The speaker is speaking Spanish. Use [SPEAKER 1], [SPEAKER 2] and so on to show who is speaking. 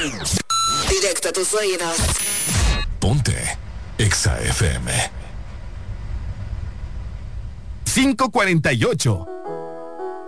[SPEAKER 1] Directo a tus oídos.
[SPEAKER 2] Ponte Exa FM. 5:48.